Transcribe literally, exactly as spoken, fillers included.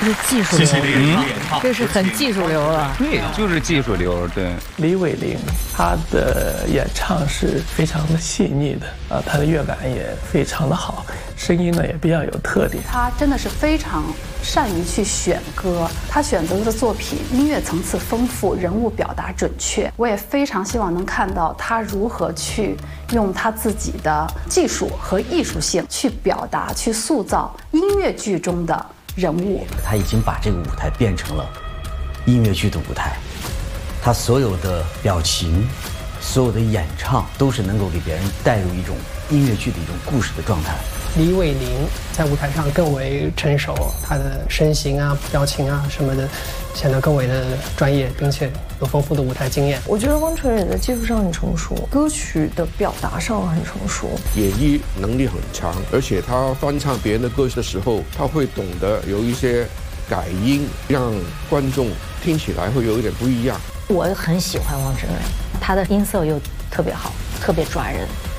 这是技术流，嗯，这是很技术流了。 对，就是技术流。对， 李伟玲她的演唱是非常的细腻的啊，她的乐感也非常的好，声音呢也比较有特点。 她真的是非常善于去选歌，她选择的作品音乐层次丰富，人物表达准确。我也非常希望能看到她如何去用她自己的技术和艺术性去表达、去塑造音乐剧中的人物。 他已经把这个舞台变成了音乐剧的舞台，他所有的表情，所有的演唱都是能够给别人带入一种音乐剧的一种故事的状态。 李伟玲在舞台上更为成熟，她的身形啊、表情啊什么的显得更为的专业，并且有丰富的舞台经验。 我觉得汪晨蕊在技术上很成熟，歌曲的表达上很成熟， 演绎能力很强，而且他翻唱别人的歌的时候，他会懂得有一些改音，让观众听起来会有一点不一样。 我很喜欢汪晨蕊，她的音色又特别好，特别抓人。